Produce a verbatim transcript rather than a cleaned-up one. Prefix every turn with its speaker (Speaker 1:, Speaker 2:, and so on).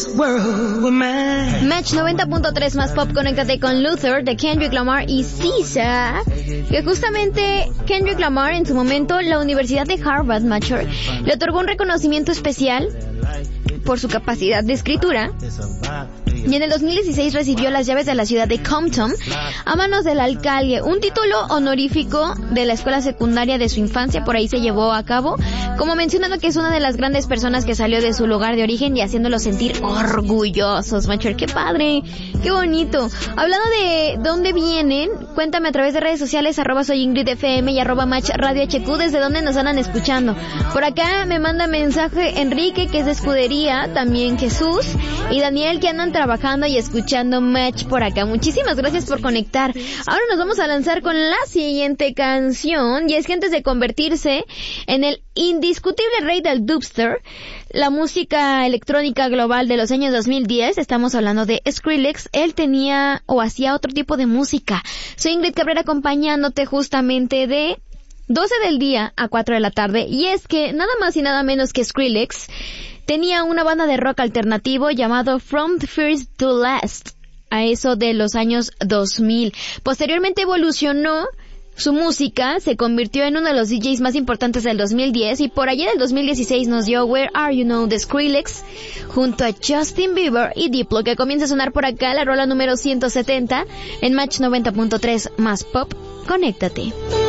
Speaker 1: Match noventa punto tres más pop, conéctate con Luther de Kendrick Lamar y Sisa, que justamente Kendrick Lamar en su momento la Universidad de Harvard, Matcher, le otorgó un reconocimiento especial por su capacidad de escritura. Y en el dos mil dieciséis recibió las llaves de la ciudad de Compton a manos del alcalde, un título honorífico de la escuela secundaria de su infancia, por ahí se llevó a cabo, como mencionando que es una de las grandes personas que salió de su lugar de origen y haciéndolos sentir orgullosos. Macher, qué padre, qué bonito. Hablando de dónde vienen, cuéntame a través de redes sociales, arroba soy Ingrid F M y arroba Match Radio H Q, desde dónde nos andan escuchando. Por acá me manda mensaje Enrique, que es de Escudería, también Jesús y Daniel, que andan trabajando y escuchando Match por acá. Muchísimas gracias por conectar. Ahora nos vamos a lanzar con la siguiente canción, y es que antes de convertirse en el indiscutible rey del dubstep, la música electrónica global de los años dos mil diez, estamos hablando de Skrillex, él tenía o hacía otro tipo de música. Soy Ingrid Cabrera acompañándote justamente de doce del día a cuatro de la tarde, y es que nada más y nada menos que Skrillex tenía una banda de rock alternativo llamado From the First to Last, a eso de los años dos mil. Posteriormente evolucionó su música, se convirtió en uno de los D Js más importantes del dos mil diez, y por allá del dos mil dieciséis nos dio Where Are You Now de Skrillex junto a Justin Bieber y Diplo, que comienza a sonar por acá, la rola número ciento setenta en Match noventa punto tres más pop. Conéctate.